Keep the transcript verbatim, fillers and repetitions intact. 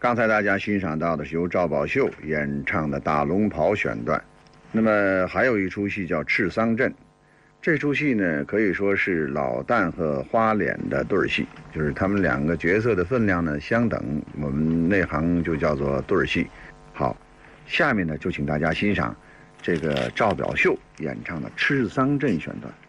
刚才大家欣赏到的是由赵宝秀演唱的《打龙袍》选段。那么还有一出戏叫《赤桑镇》，这出戏呢可以说是老旦和花脸的对儿戏，就是他们两个角色的分量呢相等，我们内行就叫做对儿戏。好，下面呢就请大家欣赏这个赵宝秀演唱的《赤桑镇》选段。